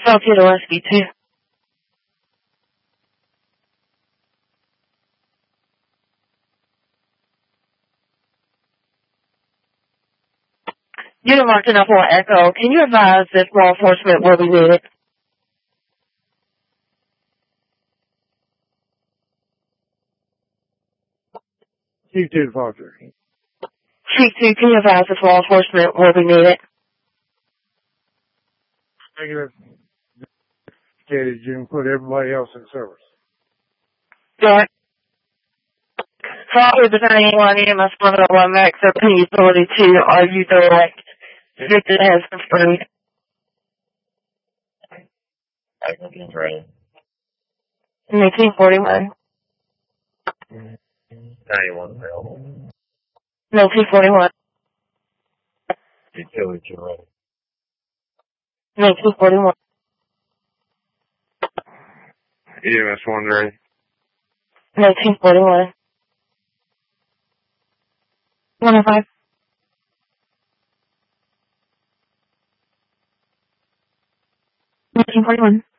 Salcedo Rescue 2. Unit marked enough for Echo. Can you advise if law enforcement will be needed? Chief 2 departure. Chief 2, can you advise if law enforcement will be needed? Negative. You can put everybody else in service. Right. Call the 91 EMS 101 Max open utility 2. Are you direct? Victor has confirmed. Everything's ready. 1941. 91 available. 1941. Utility 2 ready. 1941. EMS 1 ready. 1941. 105. 1941.